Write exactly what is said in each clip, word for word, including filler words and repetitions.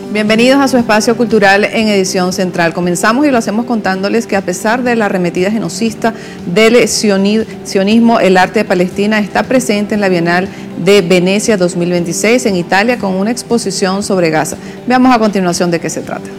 Bienvenidos a su espacio cultural en Edición Central. Comenzamos y lo hacemos contándoles que a pesar de la arremetida genocida del sionismo, el arte de Palestina está presente en la Bienal de Venecia dos mil veintiséis en Italia con una exposición sobre Gaza. Veamos a continuación de qué se trata.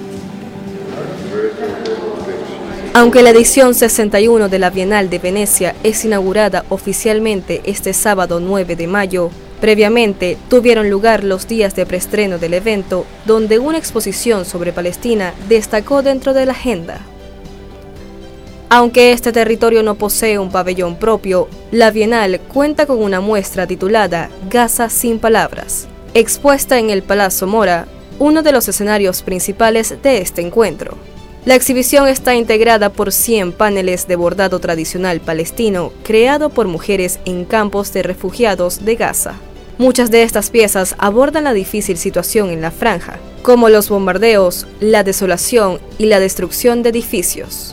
Aunque la edición sesenta y uno de la Bienal de Venecia es inaugurada oficialmente este sábado nueve de mayo, previamente tuvieron lugar los días de preestreno del evento, donde una exposición sobre Palestina destacó dentro de la agenda. Aunque este territorio no posee un pabellón propio, la Bienal cuenta con una muestra titulada Gaza sin palabras, expuesta en el Palazzo Mora, uno de los escenarios principales de este encuentro. La exhibición está integrada por cien paneles de bordado tradicional palestino creado por mujeres en campos de refugiados de Gaza. Muchas de estas piezas abordan la difícil situación en la franja, como los bombardeos, la desolación y la destrucción de edificios.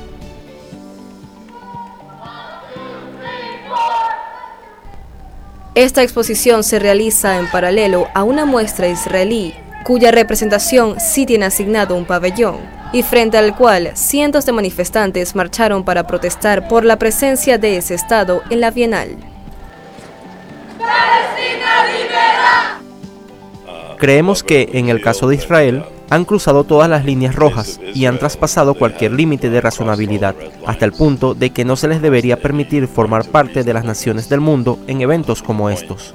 Esta exposición se realiza en paralelo a una muestra israelí, cuya representación sí tiene asignado un pabellón, y frente al cual cientos de manifestantes marcharon para protestar por la presencia de ese Estado en la Bienal. Creemos que, en el caso de Israel, han cruzado todas las líneas rojas y han traspasado cualquier límite de razonabilidad, hasta el punto de que no se les debería permitir formar parte de las naciones del mundo en eventos como estos.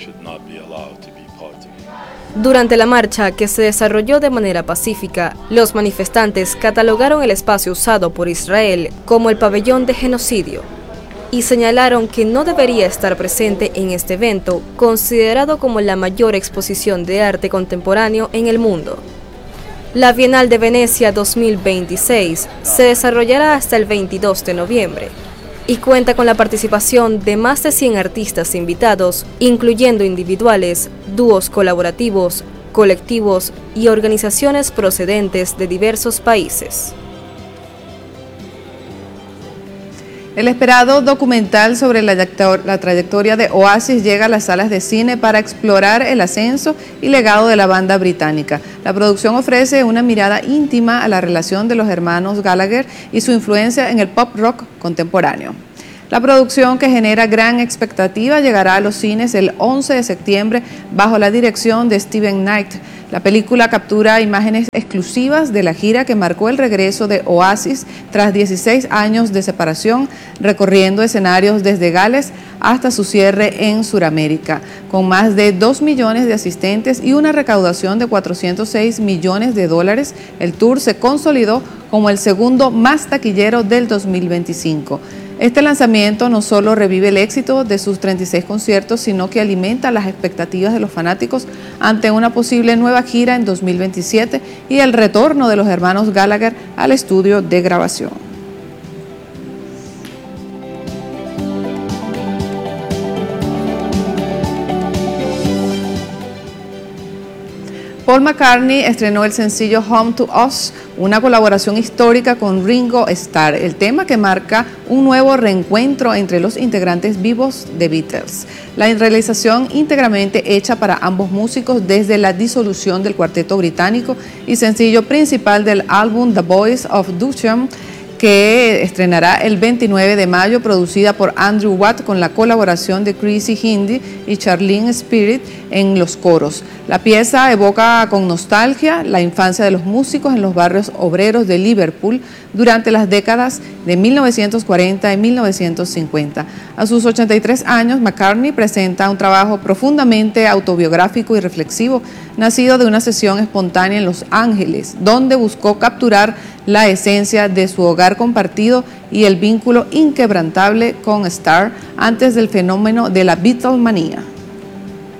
Durante la marcha, que se desarrolló de manera pacífica, los manifestantes catalogaron el espacio usado por Israel como el pabellón de genocidio y señalaron que no debería estar presente en este evento, considerado como la mayor exposición de arte contemporáneo en el mundo. La Bienal de Venecia dos mil veintiséis se desarrollará hasta el veintidós de noviembre y cuenta con la participación de más de cien artistas invitados, incluyendo individuales, dúos colaborativos, colectivos y organizaciones procedentes de diversos países. El esperado documental sobre la, la trayectoria de Oasis llega a las salas de cine para explorar el ascenso y legado de la banda británica. La producción ofrece una mirada íntima a la relación de los hermanos Gallagher y su influencia en el pop rock contemporáneo. La producción, que genera gran expectativa, llegará a los cines el once de septiembre bajo la dirección de Steven Knight. La película captura imágenes exclusivas de la gira que marcó el regreso de Oasis tras dieciséis años de separación, recorriendo escenarios desde Gales hasta su cierre en Sudamérica. Con más de dos millones de asistentes y una recaudación de cuatrocientos seis millones de dólares, el tour se consolidó como el segundo más taquillero del dos mil veinticinco. Este lanzamiento no solo revive el éxito de sus treinta y seis conciertos, sino que alimenta las expectativas de los fanáticos ante una posible nueva gira en dos mil veintisiete y el retorno de los hermanos Gallagher al estudio de grabación. Paul McCartney estrenó el sencillo Home to Us, una colaboración histórica con Ringo Starr, el tema que marca un nuevo reencuentro entre los integrantes vivos de Beatles. La realización íntegramente hecha para ambos músicos desde la disolución del cuarteto británico y sencillo principal del álbum The Boys of Duchamp, que estrenará el veintinueve de mayo, producida por Andrew Watt con la colaboración de Chrissy Hindi y Charlene Spirit en los coros. La pieza evoca con nostalgia la infancia de los músicos en los barrios obreros de Liverpool durante las décadas de mil novecientos cuarenta y mil novecientos cincuenta. A sus ochenta y tres años, McCartney presenta un trabajo profundamente autobiográfico y reflexivo, nacido de una sesión espontánea en Los Ángeles, donde buscó capturar la esencia de su hogar compartido y el vínculo inquebrantable con Starr antes del fenómeno de la Beatlemanía.